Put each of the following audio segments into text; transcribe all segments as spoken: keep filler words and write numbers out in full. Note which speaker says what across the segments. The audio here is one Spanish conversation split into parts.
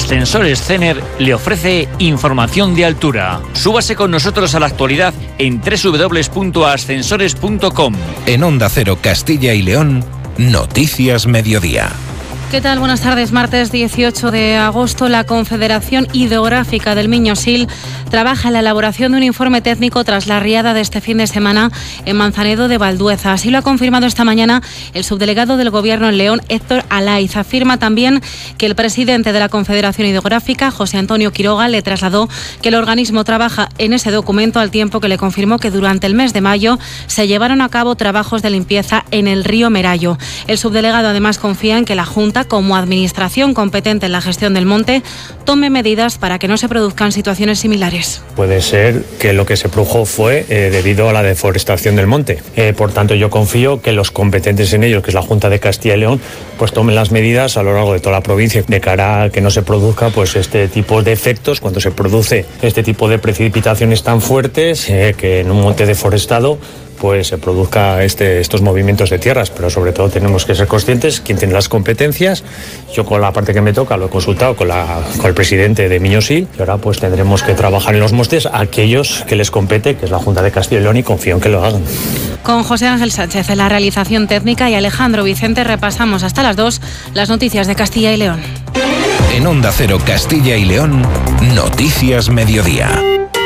Speaker 1: Ascensores Cener le ofrece información de altura. Súbase con nosotros a la actualidad en doble u doble u doble u punto ascensores punto com.
Speaker 2: En Onda Cero Castilla y León, Noticias Mediodía.
Speaker 3: ¿Qué tal? Buenas tardes. Martes dieciocho de agosto, la Confederación Hidrográfica del Miño-Sil trabaja en la elaboración de un informe técnico tras la riada de este fin de semana en Manzanedo de Valdueza. Así lo ha confirmado esta mañana el subdelegado del Gobierno en León, Héctor Alaiz. Afirma también que el presidente de la Confederación Hidrográfica, José Antonio Quiroga, le trasladó que el organismo trabaja en ese documento, al tiempo que le confirmó que durante el mes de mayo se llevaron a cabo trabajos de limpieza en el río Merayo. El subdelegado además confía en que la Junta, como administración competente en la gestión del monte, tome medidas para que no se produzcan situaciones similares.
Speaker 4: Puede ser que lo que se produjo fue eh, debido a la deforestación del monte. Eh, por tanto, yo confío que los competentes en ello, que es la Junta de Castilla y León, pues tomen las medidas a lo largo de toda la provincia de cara a que no se produzca pues este tipo de efectos cuando se produce este tipo de precipitaciones tan fuertes, eh, que en un monte deforestado pues se produzca este, estos movimientos de tierras. Pero sobre todo tenemos que ser conscientes quién tiene las competencias. Yo, con la parte que me toca, lo he consultado con, la, con el presidente de Miño-Sil, y ahora pues tendremos que trabajar en los montes a aquellos que les compete, que es la Junta de Castilla y León, y confío en que lo hagan.
Speaker 3: Con José Ángel Sánchez en la realización técnica y Alejandro Vicente repasamos hasta las dos las noticias de Castilla y León.
Speaker 2: En Onda Cero Castilla y León, Noticias Mediodía.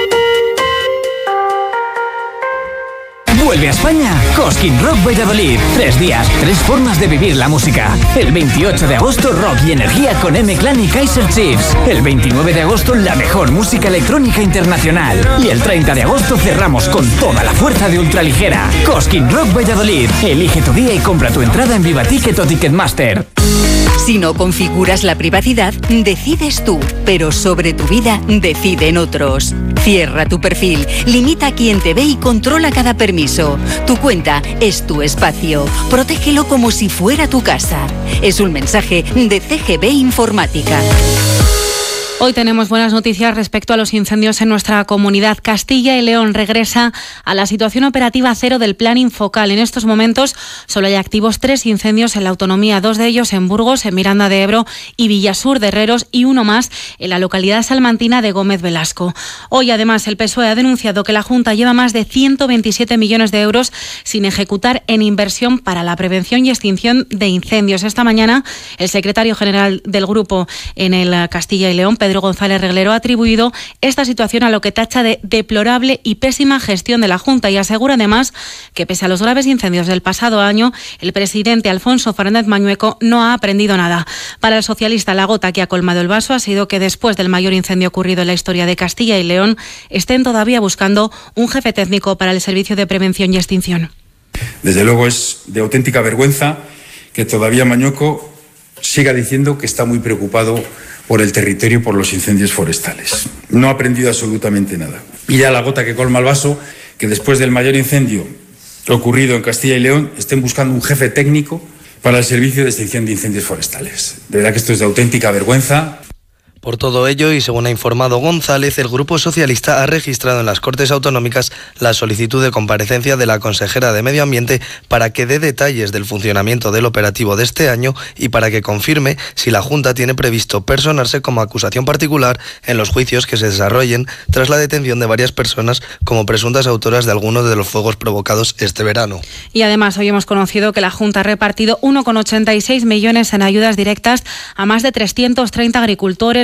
Speaker 5: Vuelve a España Cosquín Rock Valladolid. Tres días, tres formas de vivir la música. El veintiocho de agosto, rock y energía con M-Clan y Kaiser Chiefs. El veintinueve de agosto, la mejor música electrónica internacional. Y el treinta de agosto cerramos con toda la fuerza de ultraligera. Cosquín Rock Valladolid. Elige tu día y compra tu entrada en Vivaticket o Ticketmaster.
Speaker 6: Si no configuras la privacidad, decides tú, pero sobre tu vida deciden otros. Cierra tu perfil, limita a quien te ve y controla cada permiso. Tu cuenta es tu espacio. Protégelo como si fuera tu casa. Es un mensaje de C G B Informática.
Speaker 3: Hoy tenemos buenas noticias respecto a los incendios en nuestra comunidad. Castilla y León regresa a la situación operativa cero del Plan Infocal. En estos momentos solo hay activos tres incendios en la autonomía, dos de ellos en Burgos, en Miranda de Ebro y Villasur de Herreros, y uno más en la localidad salmantina de Gómez Velasco. Hoy, además, el P S O E ha denunciado que la Junta lleva más de ciento veintisiete millones de euros sin ejecutar en inversión para la prevención y extinción de incendios. Esta mañana, el secretario general del grupo en el Castilla y León, Pedro Pedro González Reglero, ha atribuido esta situación a lo que tacha de deplorable y pésima gestión de la Junta, y asegura además que, pese a los graves incendios del pasado año, el presidente Alfonso Fernández Mañueco no ha aprendido nada. Para el socialista, la gota que ha colmado el vaso ha sido que, después del mayor incendio ocurrido en la historia de Castilla y León, estén todavía buscando un jefe técnico para el Servicio de Prevención y Extinción.
Speaker 7: Desde luego es de auténtica vergüenza que todavía Mañueco siga diciendo que está muy preocupado por el territorio y por los incendios forestales. No ha aprendido absolutamente nada. Y ya la gota que colma el vaso, que después del mayor incendio ocurrido en Castilla y León estén buscando un jefe técnico para el Servicio de Extinción de Incendios Forestales. De verdad que esto es de auténtica vergüenza.
Speaker 8: Por todo ello, y según ha informado González, el Grupo Socialista ha registrado en las Cortes Autonómicas la solicitud de comparecencia de la consejera de Medio Ambiente para que dé detalles del funcionamiento del operativo de este año y para que confirme si la Junta tiene previsto personarse como acusación particular en los juicios que se desarrollen tras la detención de varias personas como presuntas autoras de algunos de los fuegos provocados este verano.
Speaker 3: Y además, hoy hemos conocido que la Junta ha repartido uno coma ochenta y seis millones en ayudas directas a más de trescientos treinta agricultores,